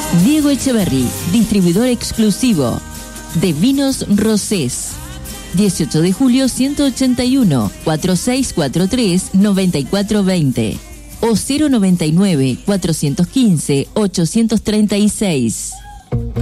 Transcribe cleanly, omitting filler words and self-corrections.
Diego Echeverry, distribuidor exclusivo de vinos Rosés. 18 de julio 181 4643 9420 o 099 415 836.